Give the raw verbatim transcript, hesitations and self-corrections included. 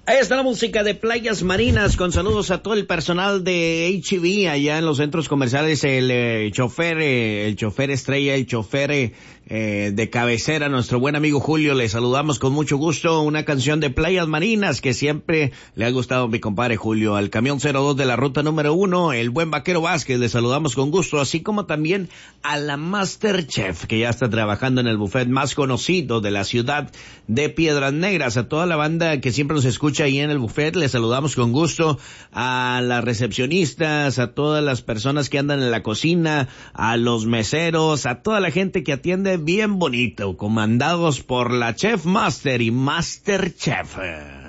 Ahí está la música de Playas Marinas, con saludos a todo el personal de H E B allá en los centros comerciales, el eh, chofer, eh, el chofer estrella, el chofer eh, eh, de cabecera, nuestro buen amigo Julio. Le saludamos con mucho gusto. Una canción de Playas Marinas que siempre le ha gustado a mi compadre Julio. Al camión cero dos de la ruta número uno, el buen Vaquero Vázquez, le saludamos con gusto, así como también a la Masterchef, que ya está trabajando en el buffet más conocido de la ciudad de Piedras Negras. A toda la banda que siempre nos escucha ahí en el buffet, les saludamos con gusto, a las recepcionistas, a todas las personas que andan en la cocina, a los meseros, a toda la gente que atiende bien bonito, comandados por la Chef Master y Master Chef.